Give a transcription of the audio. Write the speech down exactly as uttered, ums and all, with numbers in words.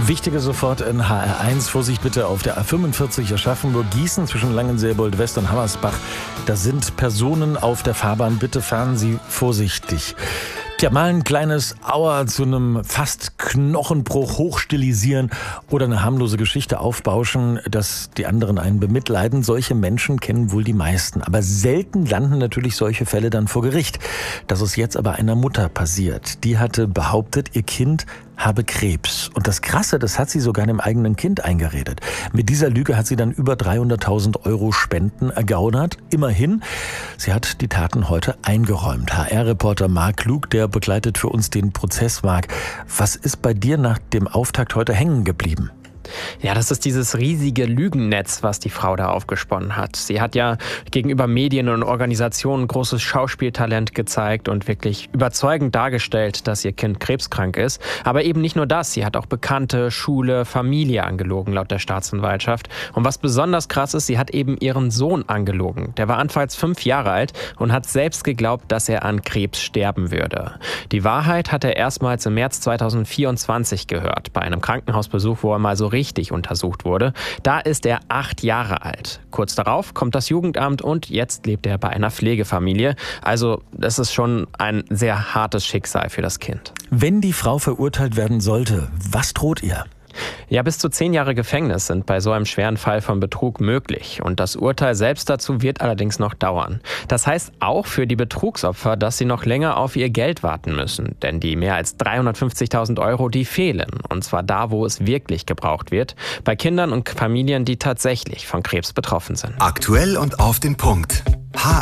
Wichtige sofort in H R eins. Vorsicht bitte auf der A fünfundvierzig Aschaffenburg-Gießen zwischen Langenselbold-West und Hammersbach. Da sind Personen auf der Fahrbahn. Bitte fahren Sie vorsichtig. Ja, mal ein kleines Aua zu einem fast Knochenbruch hochstilisieren oder eine harmlose Geschichte aufbauschen, dass die anderen einen bemitleiden. Solche Menschen kennen wohl die meisten. Aber selten landen natürlich solche Fälle dann vor Gericht. Das ist jetzt aber einer Mutter passiert. Die hatte behauptet, ihr Kind habe Krebs. Und das Krasse, das hat sie sogar dem eigenen Kind eingeredet. Mit dieser Lüge hat sie dann über dreihunderttausend Euro Spenden ergaunert. Immerhin, sie hat die Taten heute eingeräumt. H R-Reporter Marc Lug, der begleitet für uns den Prozess. Marc, was ist bei dir nach dem Auftakt heute hängen geblieben? Ja, das ist dieses riesige Lügennetz, was die Frau da aufgesponnen hat. Sie hat ja gegenüber Medien und Organisationen großes Schauspieltalent gezeigt und wirklich überzeugend dargestellt, dass ihr Kind krebskrank ist. Aber eben nicht nur das, sie hat auch Bekannte, Schule, Familie angelogen, laut der Staatsanwaltschaft. Und was besonders krass ist, sie hat eben ihren Sohn angelogen. Der war anfangs fünf Jahre alt und hat selbst geglaubt, dass er an Krebs sterben würde. Die Wahrheit hat er erstmals im März zweitausendvierundzwanzig gehört, bei einem Krankenhausbesuch, wo er mal so richtig untersucht wurde. Da ist er acht Jahre alt. Kurz darauf kommt das Jugendamt und jetzt lebt er bei einer Pflegefamilie. Also das ist schon ein sehr hartes Schicksal für das Kind. Wenn die Frau verurteilt werden sollte, was droht ihr? Ja, bis zu zehn Jahre Gefängnis sind bei so einem schweren Fall von Betrug möglich. Und das Urteil selbst dazu wird allerdings noch dauern. Das heißt auch für die Betrugsopfer, dass sie noch länger auf ihr Geld warten müssen. Denn die mehr als dreihundertfünfzigtausend Euro, die fehlen. Und zwar da, wo es wirklich gebraucht wird. Bei Kindern und Familien, die tatsächlich von Krebs betroffen sind. Aktuell und auf den Punkt.